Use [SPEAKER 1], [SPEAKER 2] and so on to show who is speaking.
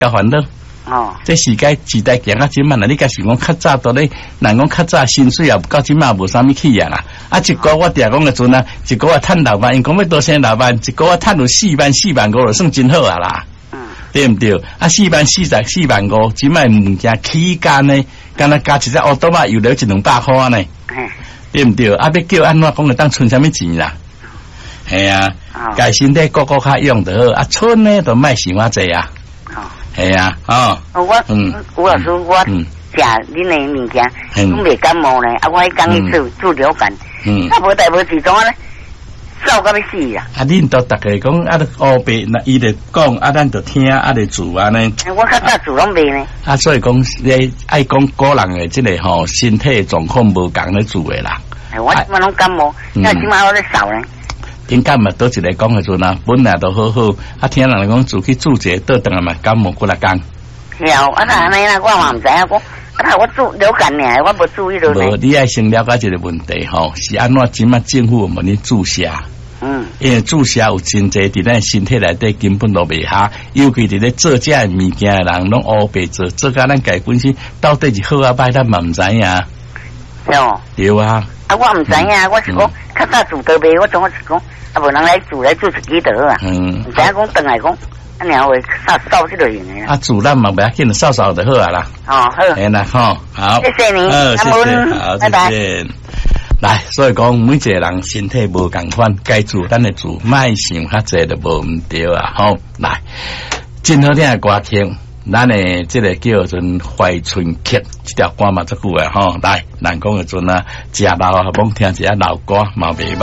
[SPEAKER 1] 较烦恼。
[SPEAKER 2] 哦，
[SPEAKER 1] 这时代行啊，即满啦，你假是讲较早倒咧，人讲较早薪水也到即满无啥物起啊啦。啊，一个我定讲个阵啊，一个趁6万，因讲要多生6万，一个我趁有4万4万5就算真好啊啦。对唔对？啊，4万4万5，即卖物件起价呢，敢若加一只奥多玛又了100-200块呢。对唔对？啊，要叫安怎讲个当存啥物钱啦？系啊，家身体个较用就好，啊，剩呢就卖想偌济啊。系啊，哦，
[SPEAKER 2] 吴老师，我食恁的物件，拢未感冒呢。啊，我迄讲去做流感，啊，无代无志，怎啊咧？走到要死啊！
[SPEAKER 1] 啊，恁都大家讲啊，乌白那伊咧讲啊，咱就听啊咧做安尼。
[SPEAKER 2] 我较早做拢未呢。
[SPEAKER 1] 啊，所以讲你爱讲个人的即个吼身体状况无共咧做的啦。
[SPEAKER 2] 我即马拢感冒，那即马我咧扫呢。
[SPEAKER 1] 顶感冒倒一个讲的阵啊，本来都好好，啊，听人讲自己做者倒等下嘛感冒过来讲。
[SPEAKER 2] 是啊，啊那安尼啦，我嘛毋知影讲。啊！我做流感呢，我无注意到呢。
[SPEAKER 1] 无，你爱先了解一个问题吼，是安怎？即马政府问你注射，因为注射有真济伫咱身体内底根本都未下，尤其伫咧做这物件的人，拢乌白做甲咱家本身到底是好啊歹，咱嘛毋知影。
[SPEAKER 2] 是哦。对
[SPEAKER 1] 啊。
[SPEAKER 2] 啊，我毋知影，我是讲较早做倒卖，我总是讲啊，无人来做一支倒啊。毋知影讲转来讲。啊，然后扫这个用的啊，
[SPEAKER 1] 煮咱嘛不要紧，扫扫就好啊啦。
[SPEAKER 2] 哦，好。
[SPEAKER 1] 哎啦，好，好。
[SPEAKER 2] 谢谢你，
[SPEAKER 1] 谢谢，好，再见。来，所以讲每一个人身体无共款，该做咱的做，卖想较济就无毋对啊。好，来，真好听的歌听，咱的这个叫做怀春曲，这条歌嘛足久的吼。来，人讲的阵啊，食老啊，罔听一下老歌嘛袂歹。